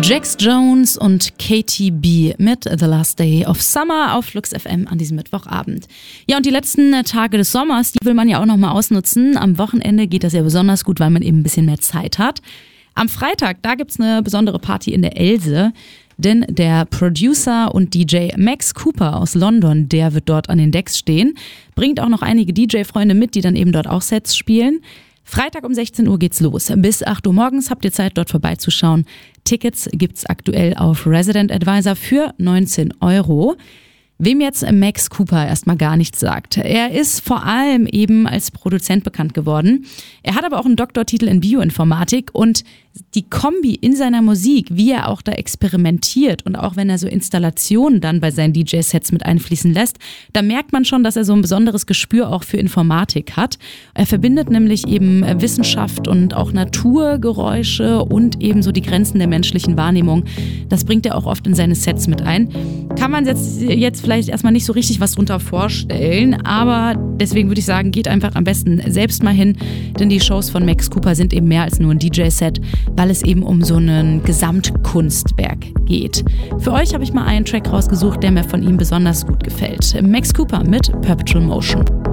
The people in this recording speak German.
Jax Jones und Katy B mit The Last Day of Summer auf Flux FM an diesem Mittwochabend. Ja, und die letzten Tage des Sommers, die will man ja auch nochmal ausnutzen. Am Wochenende geht das ja besonders gut, weil man eben ein bisschen mehr Zeit hat. Am Freitag, da gibt's eine besondere Party in der Else, denn der Producer und DJ Max Cooper aus London, der wird dort an den Decks stehen, bringt auch noch einige DJ-Freunde mit, die dann eben dort auch Sets spielen. Freitag um 16 Uhr geht's los. Bis 8 Uhr morgens habt ihr Zeit, dort vorbeizuschauen. Tickets gibt's aktuell auf Resident Advisor für 19 €. Wem jetzt Max Cooper erstmal gar nichts sagt. Er ist vor allem eben als Produzent bekannt geworden. Er hat aber auch einen Doktortitel in Bioinformatik und die Kombi in seiner Musik, wie er auch da experimentiert und auch wenn er so Installationen dann bei seinen DJ-Sets mit einfließen lässt, da merkt man schon, dass er so ein besonderes Gespür auch für Informatik hat. Er verbindet nämlich eben Wissenschaft und auch Naturgeräusche und eben so die Grenzen der menschlichen Wahrnehmung. Das bringt er auch oft in seine Sets mit ein. Kann man jetzt vielleicht erstmal nicht so richtig was drunter vorstellen, aber deswegen würde ich sagen, geht einfach am besten selbst mal hin, denn die Shows von Max Cooper sind eben mehr als nur ein DJ-Set, weil es eben um so ein Gesamtkunstwerk geht. Für euch habe ich mal einen Track rausgesucht, der mir von ihm besonders gut gefällt. Max Cooper mit Perpetual Motion.